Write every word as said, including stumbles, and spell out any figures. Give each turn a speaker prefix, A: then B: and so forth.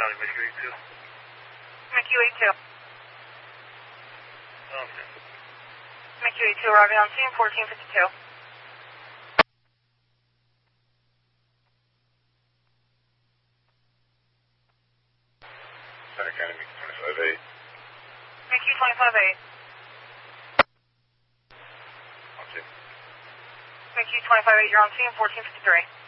A: Charlie, M Q eighty-two.
B: M Q eighty-two.
A: Okay.
B: M Q eighty-two arriving on scene, fourteen fifty-two.
A: Center Academy, twenty-five eight.
B: M Q twenty-five eight.
A: Okay.
B: M Q twenty-five eight, you're on scene, fourteen fifty-three.